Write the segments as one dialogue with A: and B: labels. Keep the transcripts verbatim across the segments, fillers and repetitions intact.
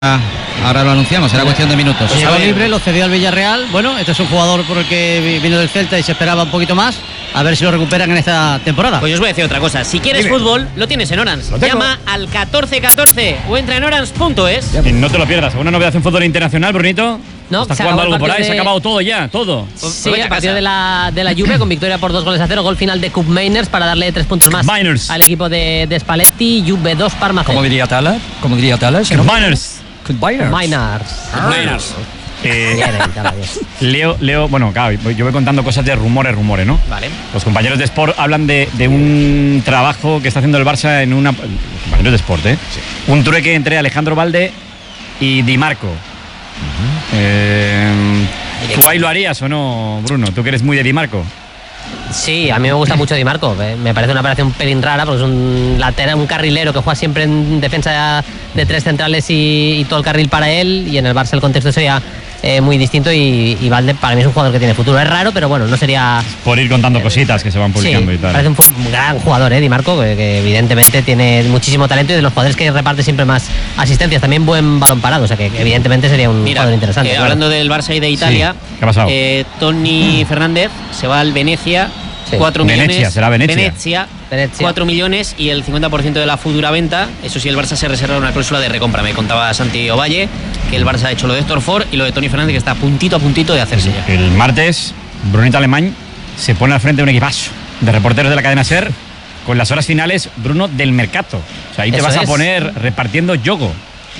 A: Ahora lo anunciamos, será cuestión de minutos.
B: Llegó libre, lo cedió al Villarreal. Bueno, este es un jugador por el que vino del Celta y se esperaba un poquito más. A ver si lo recuperan en esta temporada.
C: Pues yo os voy a decir otra cosa. Si quieres Dime. fútbol, lo tienes en Orange. Llama al catorce catorce o entra en orange punto es.
D: Y no te lo pierdas. ¿Alguna novedad en fútbol internacional, Brunito?
C: No,
D: ¿Estás jugando algo por ahí? De... ¿Se ha acabado todo ya? ¿Todo?
C: Sí, el partido de la, de la Juve con victoria por dos goles a cero. Gol final de Cup Mainers para darle tres puntos más
D: Miners.
C: al equipo de, de Spalletti. Juve dos, Parma cero.
E: ¿Cómo diría Tala? ¿Cómo diría Tala?
D: ¿no? Miners.
E: Miners.
C: Miners.
D: Eh, Leo, Leo, bueno, claro, yo voy contando cosas de rumores, rumores, ¿no?
C: Vale.
D: Los compañeros de Sport hablan de, de un trabajo que está haciendo el Barça en una... Compañeros de Sport, ¿eh? Sí. Un trueque entre Alejandro Balde y Di Marco. Uh-huh. eh, ¿Tú ahí lo harías o no, Bruno? ¿Tú que eres muy de Di Marco?
C: Sí, a mí me gusta mucho Di Marco. Me parece una operación un pelín rara porque es un lateral, un carrilero que juega siempre en defensa de tres centrales y, y todo el carril para él, y en el Barça el contexto sería eh, muy distinto y, y Valde para mí es un jugador que tiene futuro. Es raro, pero bueno, no sería...
D: Por ir contando eh, cositas que se van publicando
C: sí,
D: y tal.
C: Parece un, un gran jugador, ¿eh? Di Marco, que, que evidentemente tiene muchísimo talento y de los jugadores que reparte siempre más asistencias. También buen balón parado, o sea que evidentemente sería un Mira, jugador interesante.
B: Eh,
C: claro.
B: Hablando del Barça y de Italia,
D: sí. ¿Qué ha pasado?
B: Eh, Tony Fernández se va al Venecia.
C: Sí.
B: cuatro
D: Venecia,
B: millones.
D: será Venecia.
B: Venecia, Venecia. cuatro millones y el cincuenta por ciento de la futura venta. Eso sí, el Barça se reserva una cláusula de recompra. Me contaba Santi Ovalle que el Barça ha hecho lo de Héctor Ford y lo de Tony Fernández, que está a puntito a puntito de hacerse ya.
D: El martes, Brunito Alemán se pone al frente de un equipazo de reporteros de la cadena SER con las horas finales, Bruno, del mercato. O sea, ahí te
C: Eso
D: vas
C: es.
D: a poner repartiendo yogo.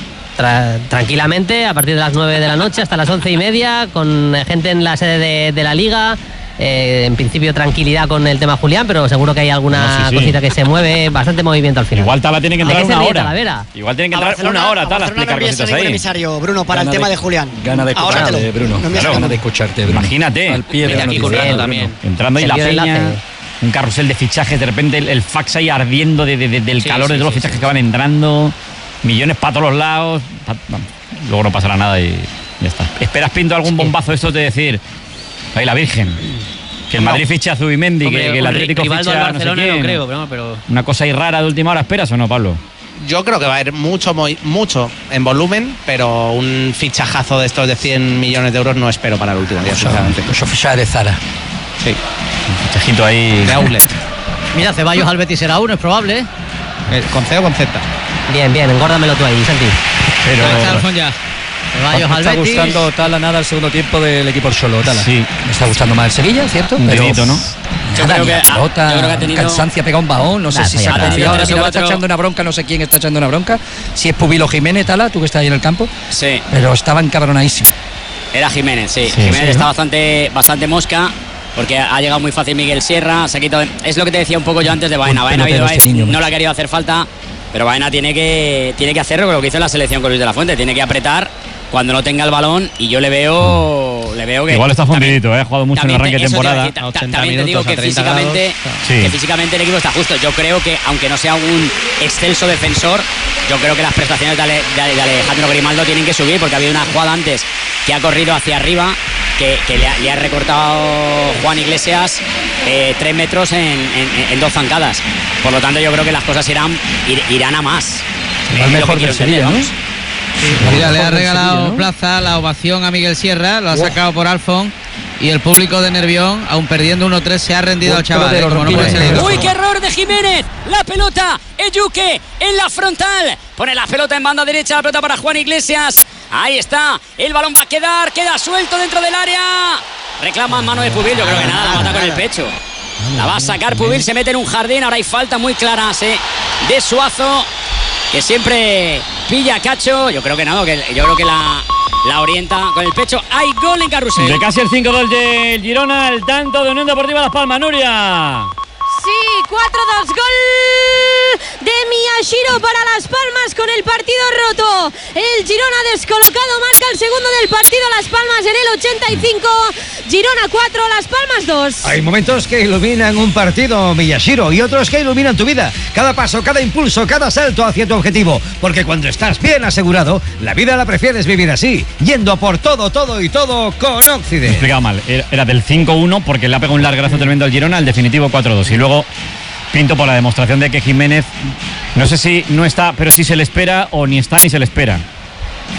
C: Tra- tranquilamente, a partir de las nueve de la noche hasta las once y media, con gente en la sede de, de la Liga. Eh, en principio tranquilidad con el tema Julián, pero seguro que hay alguna
D: no, sí, sí.
C: cosita que se mueve, bastante movimiento al final.
D: Igual Tala tiene que entrar
C: ¿A qué se
D: una
C: ríe,
D: hora.
C: Talavera?
D: Igual tiene que
F: A
D: entrar
F: Barcelona,
D: una hora,
F: a
D: Tala, a
F: Barcelona
D: explicar
F: no
D: cositas
F: ningún
D: ahí.
F: emisario, Bruno, para
E: Gana
F: el tema
E: de,
F: de Julián.
E: Gana de escucharte,
F: Ahórratelo.
E: Bruno.
F: No
E: Claro, gana de escucharte, Bruno.
D: Imagínate.
E: Al pie de la
B: aquí
E: noticia.
B: currando también.
D: Entrando ahí
C: El
D: la
C: guión
D: peña,
C: enlace.
D: un carrusel de fichajes, de repente el, el fax ahí ardiendo de, de, de, del
B: Sí,
D: calor
B: sí,
D: de todos los
B: sí,
D: fichajes
B: sí.
D: que van entrando, millones para todos los lados. Pa, vamos, luego no pasará nada y ya está. ¿Esperas, Pinto, algún bombazo esto de decir, ahí la Virgen? Que el Madrid ficha a Zubimendi,
B: Hombre,
D: que, que el Atlético
B: Rivaldo
D: ficha
B: al Barcelona,
D: no sé quién.
B: no creo, pero, pero...
D: Una cosa ahí rara de última hora, ¿esperas o no, Pablo?
G: Yo creo que va a ir mucho, muy- mucho en volumen, pero un fichajazo de estos de cien millones de euros no espero para el último día, sinceramente.
E: Los oficiales de Zara.
G: Sí,
D: Un fichajito ahí.
G: de outlet.
B: Mira, Ceballos al Betis será uno, es probable. ¿eh?
G: Eh, ¿Con C o con Z?
C: Bien, bien, engórdamelo tú ahí, Santi.
D: Pero
B: Alfonso ya. Ceballos
E: Me
B: al
E: está
B: Betis.
E: gustando Tala nada el segundo tiempo del equipo Cholo, Tala.
D: Sí.
E: Me está gustando más el Sevilla, ¿cierto?
D: Un
E: Pero
D: dedito, ¿no?
E: Yo
H: creo
E: creo
H: que
E: que
H: ha-
E: pelota,
H: yo creo que ha tenido-
E: cansancio, ha pegado un bajón, no sé
C: Nah,
E: si
C: eso
E: se
C: ya
E: ha
C: está.
E: confiado. Ahora
H: Tres o
E: mira, está
H: cuatro-
E: echando una bronca, no sé quién está echando una bronca, si es Pubilo Jiménez, Tala, tú que estás ahí en el campo,
H: Sí,
E: pero estaba encabronadísimo.
H: era Jiménez, sí.
D: Sí,
H: Jiménez
D: sí,
H: está
D: ¿no?
H: bastante, bastante mosca porque ha llegado muy fácil Miguel Sierra, se ha quitado. Es lo que te decía un poco yo antes de Baena.
E: Un
H: Baena
E: pelotero
H: Ibai
E: este niño,
H: no
E: macho.
H: le ha querido hacer falta, pero Baena tiene que, tiene que hacer lo que hizo en la selección con Luis de la Fuente, tiene que apretar cuando no tenga el balón y yo le veo, le veo que
D: Igual está
H: también-
D: fundidito, ¿eh? Ha jugado mucho en el
H: También
D: arranque
H: te-
D: de
H: eso te iba a
D: temporada.
H: decir, ta-
B: A ochenta
H: también te digo
B: minutos, a
H: que
B: treinta
H: físicamente,
B: grados.
D: Sí.
H: que físicamente el equipo está justo. Yo creo que, aunque no sea un excelso defensor, yo creo que las prestaciones de, Ale- de Ale- de Alejandro Grimaldo tienen que subir, porque ha habido una jugada antes que ha corrido hacia arriba, que, que le, ha, le ha recortado Juan Iglesias eh, tres metros en, en- en dos zancadas. Por lo tanto, yo creo que las cosas irán, ir- irán a más.
E: El
H: Es lo
E: mejor
H: que quiero
E: del Sevilla,
H: entender,
E: ¿no?
H: vamos.
A: Mira, le ha
E: Mejor del
A: regalado
E: Sevilla, ¿no?
A: plaza la ovación a Miguel Sierra, lo ha
E: Wow.
A: sacado por Alfon y el público de Nervión, aun perdiendo uno tres, se ha rendido
E: Buen
A: al chaval.
E: pelotero,
A: ¿eh? Como no puede ser de
E: Rompido.
A: otra
H: ¡Uy,
A: forma.
H: qué error de Jiménez! La pelota, Ejuque en la frontal. Pone la pelota en banda derecha, la pelota para Juan Iglesias. Ahí está, el balón va a quedar, queda suelto dentro del área. Reclama mano de Pubil, yo creo que nada, la mata con el pecho. La va a sacar Pubil, se mete en un jardín, ahora hay falta muy claras ¿eh? de Suazo, que siempre pilla a Cacho. Yo creo que nada, que yo creo que la, la orienta con el pecho. Hay gol en Carrusel.
D: De casi el cinco dos del Girona, el tanto de Unión Deportiva Las Palmas, Nuria.
I: Sí, cuatro dos, gol de Miyashiro para Las Palmas con el partido roto. El Girona descolocado marca el segundo del partido Las Palmas en el ochenta y cinco. Girona cuatro, Las Palmas dos.
J: Hay momentos que iluminan un partido, Miyashiro, y otros que iluminan tu vida. Cada paso, cada impulso, cada salto hacia tu objetivo. Porque cuando estás bien asegurado, la vida la prefieres vivir así, yendo por todo, todo y todo con
D: Me he
J: Occident.
D: explicado mal, era era del cinco uno porque le ha pegado un largazo tremendo al Girona, el definitivo cuatro dos. Y luego Pinto por la demostración de que Jiménez, no sé si no está, pero sí se le espera o ni está ni se le espera.